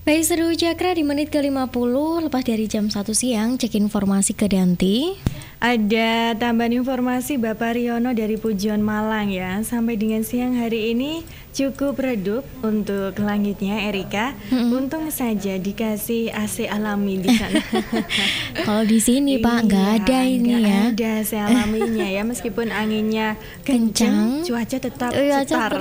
Baik, Seru Cakra di menit ke-50 lepas dari jam 1 siang. Cek informasi ke Danti. Ada tambahan informasi Bapak Riono dari Pujon Malang ya. Sampai dengan siang hari ini cukup redup untuk langitnya, Erika. Untung saja dikasih AC alami di sana. Kalau di sini Pak nggak ada ini nggak ya. ada AC alaminya ya, meskipun anginnya kencang, cuaca tetap cetar.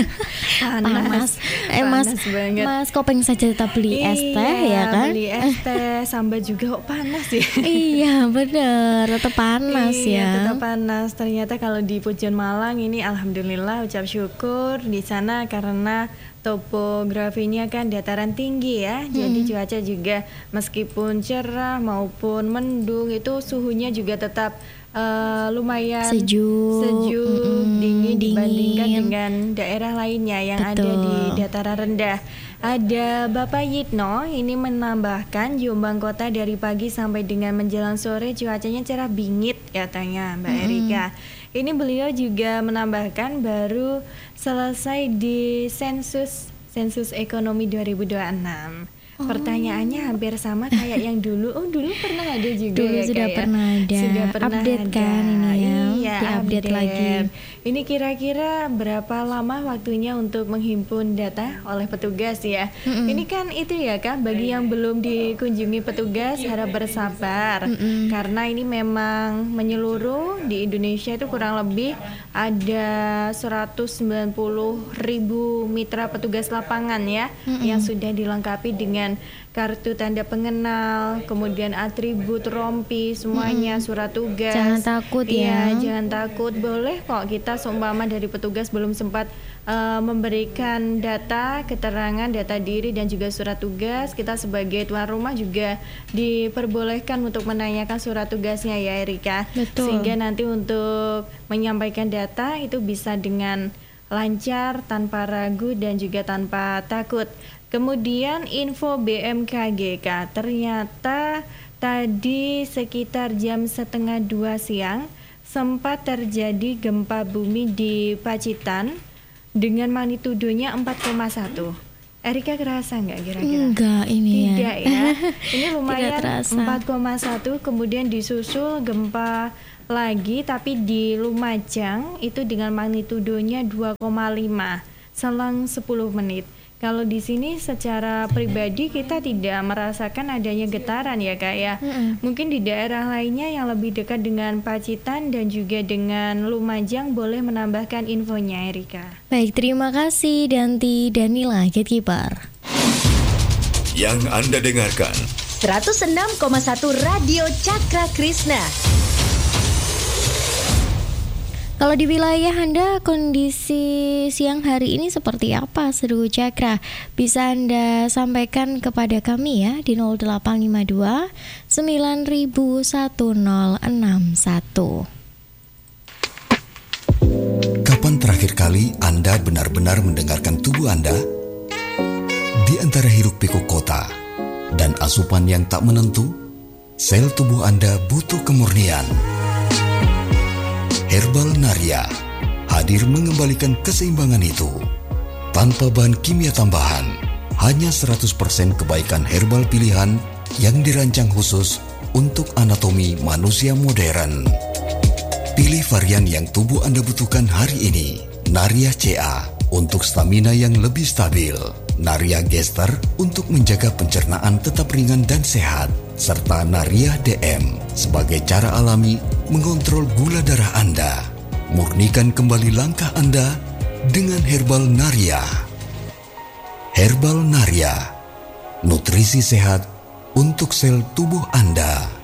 Panas. Panas banget. Mas Kopeng saja tetap beli es teh ya kan? Beli es teh, sambil juga panas ya. Iya bener, tetap panas ya. Tetap panas. Ternyata kalau di Pujon Malang ini alhamdulillah ucap syukur di sana karena topografinya kan dataran tinggi ya. Jadi cuaca juga meskipun cerah maupun mendung itu suhunya juga tetap lumayan sejuk, dingin dibandingkan dengan daerah lainnya yang ada di dataran rendah. Ada Bapak Yitno ini menambahkan Jombang Kota dari pagi sampai dengan menjelang sore cuacanya cerah bingit katanya Mbak Erika. Ini beliau juga menambahkan baru selesai di sensus ekonomi 2026. Pertanyaannya hampir sama kayak yang dulu. Oh, dulu pernah ada juga dulu ya, sudah pernah ada. Sudah pernah update ada. Kan ini ya. Iya, update lagi. Ini kira-kira berapa lama waktunya untuk menghimpun data oleh petugas ya? Ini kan itu ya Kak, bagi yang belum dikunjungi petugas harap bersabar. Karena ini memang menyeluruh di Indonesia itu kurang lebih ada 190.000 mitra petugas lapangan ya yang sudah dilengkapi dengan kartu tanda pengenal, kemudian atribut rompi, semuanya surat tugas. Jangan takut ya. Jangan takut. Boleh kok kita seumpama dari petugas belum sempat memberikan data, keterangan, data diri dan juga surat tugas, kita sebagai tuan rumah juga diperbolehkan untuk menanyakan surat tugasnya ya Erika. Betul. Sehingga nanti untuk menyampaikan data itu bisa dengan lancar, tanpa ragu dan juga tanpa takut. Kemudian info BMKG Kak, ternyata tadi sekitar jam 1:30 siang sempat terjadi gempa bumi di Pacitan dengan magnitudonya 4,1. Erika kerasa nggak kira-kira? Enggak ini Tidak ya. Ini lumayan 4,1, kemudian disusul gempa lagi tapi di Lumajang itu dengan magnitudonya 2,5 selang 10 menit. Kalau di sini secara pribadi kita tidak merasakan adanya getaran ya Kak ya. Mungkin di daerah lainnya yang lebih dekat dengan Pacitan dan juga dengan Lumajang boleh menambahkan infonya Erika. Baik, terima kasih Danti Danila Gatekeeper. Yang Anda dengarkan 106,1 Radio Cakra Krishna. Kalau di wilayah Anda kondisi siang hari ini seperti apa Seru Cakra? Bisa Anda sampaikan kepada kami ya di 0852 901061. Kapan terakhir kali Anda benar-benar mendengarkan tubuh Anda? Di antara hiruk-pikuk kota dan asupan yang tak menentu, sel tubuh Anda butuh kemurnian. Herbal Naria hadir mengembalikan keseimbangan itu. Tanpa bahan kimia tambahan, hanya 100% kebaikan herbal pilihan yang dirancang khusus untuk anatomi manusia modern. Pilih varian yang tubuh Anda butuhkan hari ini. Naria CA untuk stamina yang lebih stabil. Naria Gester untuk menjaga pencernaan tetap ringan dan sehat. Serta Naria DM sebagai cara alami mengontrol gula darah Anda. Murnikan kembali langkah Anda dengan Herbal Naria. Herbal Naria, nutrisi sehat untuk sel tubuh Anda.